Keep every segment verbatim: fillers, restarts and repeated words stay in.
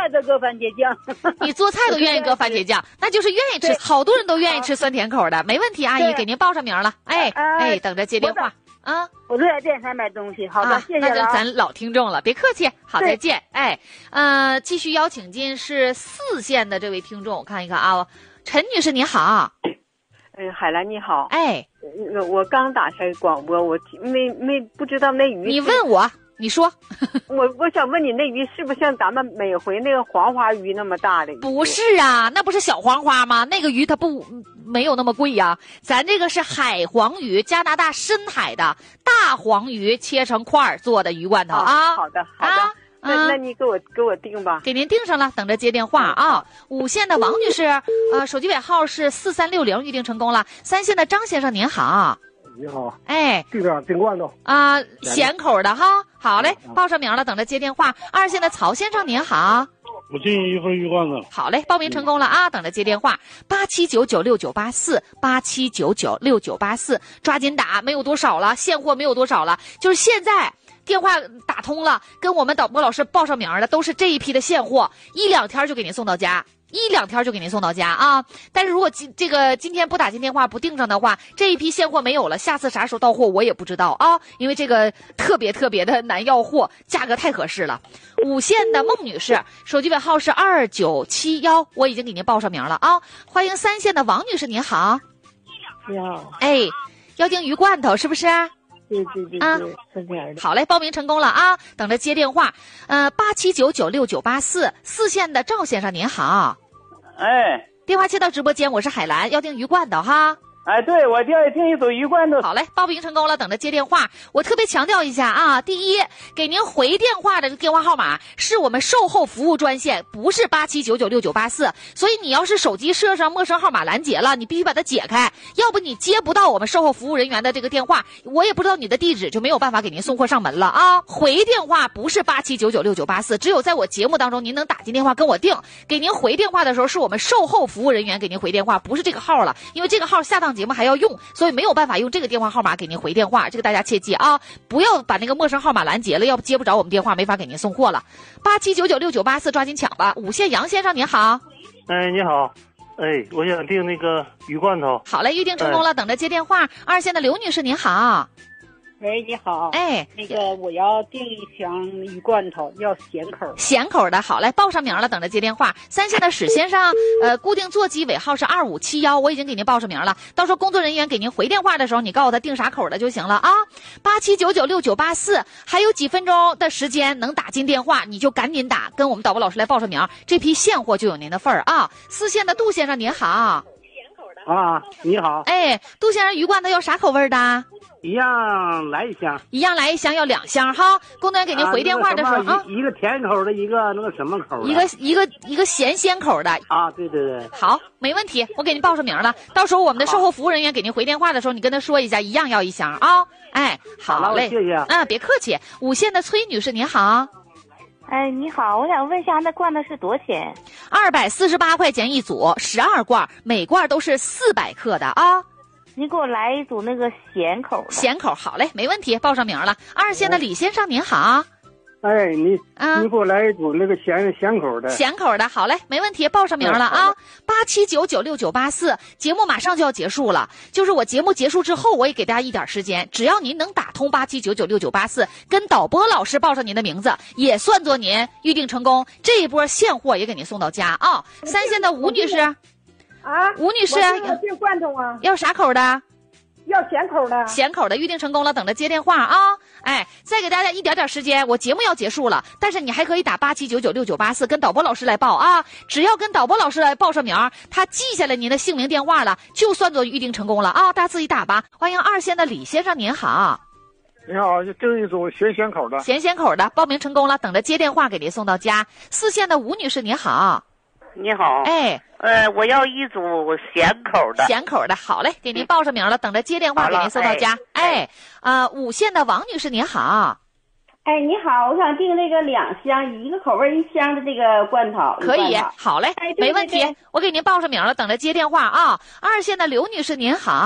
菜都搁番茄酱。 你做菜都愿意搁番茄酱，那就是愿意吃，好多人都愿意吃酸甜口的，没问题，阿姨给您报上名了。哎哎，等着接电话啊！ 我都在电商买东西，好的， 啊、 谢谢了、啊。 那就咱老听众了，别客气，好，再见。哎，呃，继续邀请进是四线的这位听众，我看一看啊，陈女士你好。 嗯，海兰你好。 哎， 我刚打开广播，我没没不知道那鱼。 你问我，你说。 我我想问你，那鱼是不是像咱们每回那个黄花鱼那么大的鱼？ 不是啊，那不是小黄花吗？那个鱼它不没有那么贵呀、啊。咱这个是海黄鱼，加拿大深海的大黄鱼，切成块儿做的鱼罐头啊。 啊好的，好的。啊那那你给我给我定吧， 给您定上了，等着接电话啊。五线的王女士，呃，手机尾号是四三六零，预定成功了。三线的张先生您好， 你好， 哎， 订点订罐头啊，咸口的哈，好嘞，报上名了，等着接电话。二线的曹先生您好， 我订一份鱼罐头。 好嘞，报名成功了啊，等着接电话。八七九九六九八四，八七九九六九八四，抓紧打，没有多少了，现货没有多少了，就是现在。电话打通了，跟我们导播老师报上名的都是这一批的现货，一两天就给您送到家，一两天就给您送到家啊！但是如果今这个今天不打进电话不订上的话，这一批现货没有了，下次啥时候到货我也不知道啊，因为这个特别特别的难要货，价格太合适了。五线的孟女士，手机尾号是二九七幺，我已经给您报上名了啊！欢迎三线的王女士，您好， 你好， 哎，要订鱼罐头是不是？ 对对对啊，好嘞，报名成功了啊！等着接电话。呃，八七九九六九八四，四线的赵先生您好。 哎， 电话接到直播间，我是海兰，要订鱼罐头哈。 哎，对，我要订一组鱼罐头。 好嘞，报名成功了，等着接电话。我特别强调一下啊，第一，给您回电话的电话号码是我们售后服务专线，不是八七九九六九八四。所以你要是手机设上陌生号码拦截了，你必须把它解开，要不你接不到我们售后服务人员的这个电话，我也不知道你的地址，就没有办法给您送货上门了啊。回电话不是八七九九六九八四，只有在我节目当中您能打进电话跟我定。给您回电话的时候，是我们售后服务人员给您回电话，不是这个号了，因为这个号下档节目还要用，所以没有办法用这个电话号码给您回电话，这个大家切记啊，不要把那个陌生号码拦截了，要不接不着我们电话，没法给您送货了。八七九九六九八四，抓紧抢吧。五线杨先生您好。 哎，你好，哎，我想订那个鱼罐头。 好嘞，预定成功了，哎、等着接电话。二线的刘女士您好。 喂，你好。 哎， 那个我要订一箱鱼罐头，要咸口。 咸口的，好嘞，报上名了，等着接电话。三线的史先生，呃，固定座机尾号是二五七幺，我已经给您报上名了。到时候工作人员给您回电话的时候，你告诉他订啥口的就行了啊。八七九九六九八四，还有几分钟的时间能打进电话，你就赶紧打，跟我们导播老师来报上名，这批现货就有您的份儿啊。四线的杜先生您好。 啊，你好。 哎，杜先生，鱼罐头要啥口味的？ 一样来一箱， 一样来一箱，要两箱哈。工作人员给您回电话的时候啊， 一个甜口的，一个那个什么口的， 一个一个一个咸鲜口的啊，对对对， 好，没问题，我给您报上名了。到时候我们的售后服务人员给您回电话的时候，你跟他说一下，一样要一箱啊。哎，好嘞， 谢谢啊，别客气。五线的崔女士您好。 哎，你好，我想问一下，那罐头是多少钱？ 二百四十八块钱一组，十二罐，每罐都是四百克的啊。 你给我来一组那个咸口的。 咸口，好嘞，没问题，报上名了。二线的李先生您好。 哎，你啊， 你给我来一组那个咸咸口的。 咸口的，好嘞，没问题，报上名了啊。八七九九六九八四，节目马上就要结束了，就是我节目结束之后，我也给大家一点时间，只要您能打通八七九九六九八四，跟导播老师报上您的名字，也算作您预定成功，这一波现货也给您送到家啊。三线的吴女士。 啊， 吴女士， 要订罐头啊？ 要啥口的？ 要咸口的。 咸口的，预定成功了，等着接电话啊！哎，再给大家一点点时间，我节目要结束了，但是你还可以打八七九九六九八四跟导播老师来报啊！只要跟导播老师来报上名，他记下来您的姓名电话了，就算作预定成功了啊！大家自己打吧。欢迎二线的李先生，您好。 你好，订一组咸咸口的。 咸咸口的，报名成功了，等着接电话给您送到家。四线的吴女士，您好。 你好， 哎， 呃，我要一组咸口的。 咸口的，好嘞，给您报上名了，等着接电话给您送到家。哎，啊、呃，五线的王女士您好。 哎，你好，我想订那个两箱，一个口味一箱的这个罐头。 可以，好嘞， 哎、 没问题，我给您报上名了，等着接电话啊。二线的刘女士您好。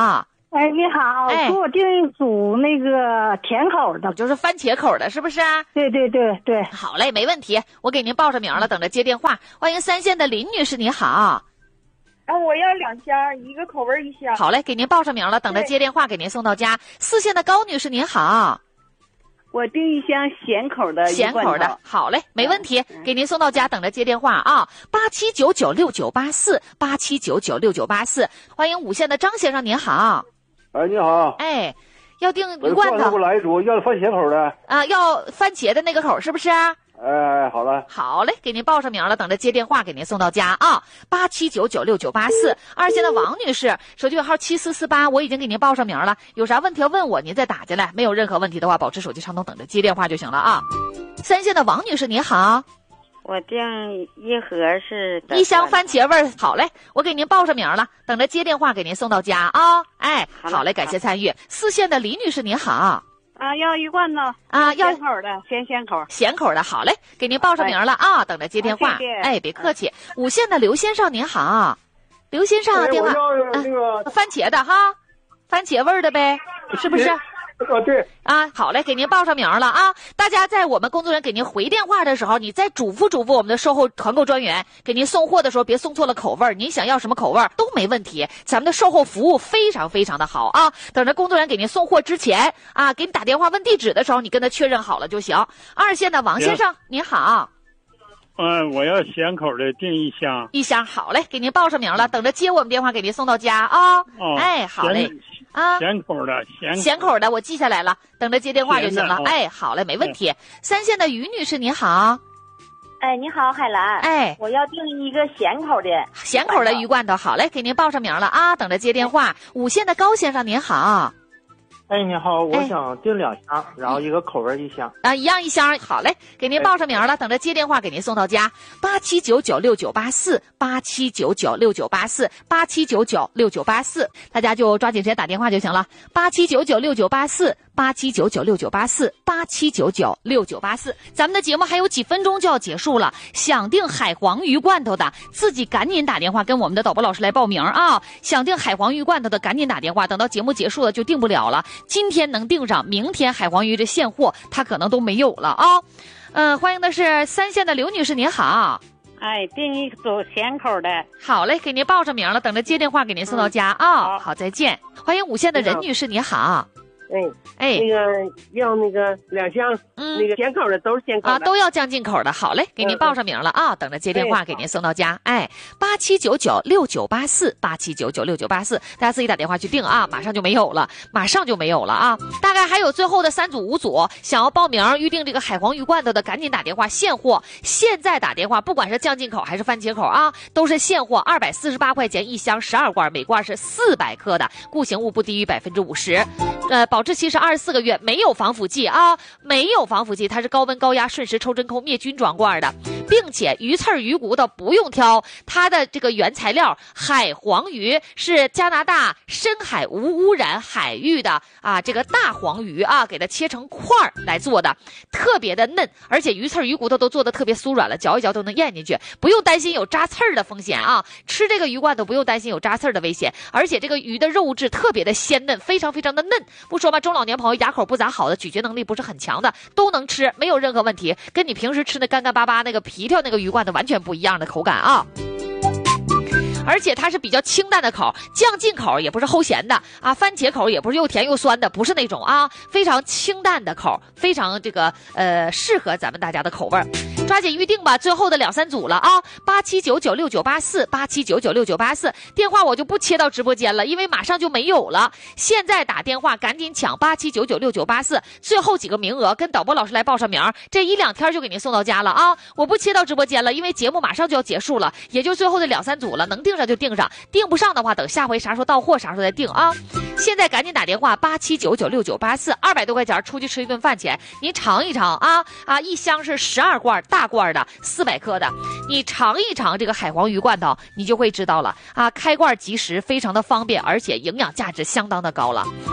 哎，你好， 哎给我订一组那个甜口的， 就是番茄口的，是不是啊？ 对对对对。 好嘞，没问题，我给您报上名了，等着接电话。欢迎三线的林女士，你好。 啊，我要两箱，一个口味一箱。 好嘞，给您报上名了，等着接电话，给您送到家。四线的高女士，您好。 我订一箱咸口的， 咸口的，好嘞，没问题，给您送到家，等着接电话啊。八七九九六九八四，八七九九六九八四。欢迎五线的张先生，您好。 哎，你好。 哎，要订鱼罐头。 给我来一组，要番茄口的。 啊，要番茄的那个口，是不是？ 哎，好了。 好嘞，给您报上名了，等着接电话，给您送到家啊。八七九九六九八四。二线的王女士，手机尾号七四四八，我已经给您报上名了，有啥问题要问我，您再打进来。没有任何问题的话，保持手机畅通，等着接电话就行了啊。三线的王女士，你好。 我订一盒是一箱番茄味儿，好嘞，我给您报上名了，等着接电话给您送到家啊。哎，好嘞，感谢参与。四线的李女士，您好。 啊，要鱼罐头啊，要咸口的，咸咸口， 咸口的，好嘞，给您报上名了啊，等着接电话。哎，别客气。五线的刘先生，您好。刘先生，电话。 那个番茄的哈，番茄味儿的呗，是不是？ 啊，对啊，好嘞，给您报上名了啊！大家在我们工作人员给您回电话的时候，你再嘱咐嘱咐我们的售后团购专员，给您送货的时候别送错了口味儿，您想要什么口味儿都没问题，咱们的售后服务非常非常的好啊！等着工作人员给您送货之前啊，给你打电话问地址的时候，你跟他确认好了就行。二线的王先生，您好。 嗯，我要咸口的，订一箱。 一箱，好嘞，给您报上名了，等着接我们电话给您送到家啊。 哦， 哎，好嘞。啊， 咸口的，咸口咸口的，我记下来了，等着接电话就行了。 哦、 哎，好嘞，没问题。三线的于女士，你好。 哎，你好，海兰。 哎， 我要订一个咸口的。 咸口的鱼罐头，好嘞，给您报上名了啊，等着接电话。五线的高先生，您好。 哎，你好，我想订两箱，哎、然后一个口味一箱。 啊，一样一箱，好嘞，给您报上名了，哎、等着接电话给您送到家。八七九九六九八四，八七九九六九八四，八七九九六九八四，大家就抓紧时间打电话就行了。八七九九六九八四，八七九九六九八四，八七九九六九八四。咱们的节目还有几分钟就要结束了，想订海黄鱼罐头的，自己赶紧打电话跟我们的导播老师来报名啊！想订海黄鱼罐头的，赶紧打电话，等到节目结束了就订不了了。今天能订上，明天海黄鱼这现货它可能都没有了啊。嗯、呃，欢迎的是三线的刘女士，您好。 哎，订一组咸口的。 好嘞，给您报上名了，等着接电话给您送到家啊、嗯。好，再见。欢迎五线的任女士，你好。 哎哎， 那个要那个两箱， 嗯， 那个咸口的都是咸口的啊，都要降进口的。好嘞，给您报上名了啊，等着接电话给您送到家。哎，八七九九六九八四，八七九九六九八四，大家自己打电话去订啊，马上就没有了，马上就没有了啊！大概还有最后的三组五组，想要报名预定这个海黄鱼罐头的，赶紧打电话现货，现在打电话，不管是降进口还是番茄口啊，都是现货，二百四十八块钱一箱，十二罐，每罐是四百克的，固形物不低于百分之五十，呃，保质期是二十四个月，没有防腐剂啊，没有防腐剂，它是高温高压瞬时抽真空灭菌装罐的，并且鱼刺鱼骨头不用挑，它的这个原材料海黄鱼是加拿大深海无污染海域的啊，这个大黄鱼啊，给它切成块儿来做的，特别的嫩，而且鱼刺鱼骨头都做的特别酥软了，嚼一嚼都能咽进去，不用担心有扎刺儿的风险啊，吃这个鱼罐头不用担心有扎刺儿的危险，而且这个鱼的肉质特别的鲜嫩，非常非常的嫩，不说吧，中老年朋友牙口不咋好的，咀嚼能力不是很强的都能吃，没有任何问题，跟你平时吃的干干巴巴那个皮条那个鱼罐头完全不一样的口感啊。而且它是比较清淡的口，酱进口也不是齁咸的啊，番茄口也不是又甜又酸的，不是那种啊，非常清淡的口，非常这个呃适合咱们大家的口味儿。抓紧预定吧，最后的两三组了啊！八七九九六九八四，八七九九六九八四，电话我就不切到直播间了，因为马上就没有了。现在打电话赶紧抢八七九九六九八四，最后几个名额，跟导播老师来报上名，这一两天就给您送到家了啊！我不切到直播间了，因为节目马上就要结束了，也就最后的两三组了，能订上就订上，订不上的话，等下回啥时候到货啥时候再订啊！现在赶紧打电话八七九九六九八四，二百多块钱出去吃一顿饭钱，您尝一尝啊啊！一箱是十二罐大罐的，四百克的，你尝一尝这个海黄鱼罐头，你就会知道了啊！开罐即食，非常的方便，而且营养价值相当的高了。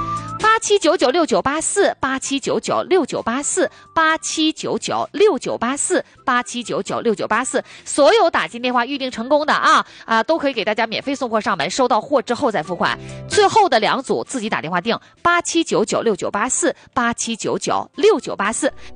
八七九九六九八四，八七九九六九八四，八七九九六九八四，八七九九六九八四。所有打进电话预定成功的啊啊，都可以给大家免费送货上门，收到货之后再付款。最后的两组自己打电话订，八七九九六九八四，八七九九六九八四。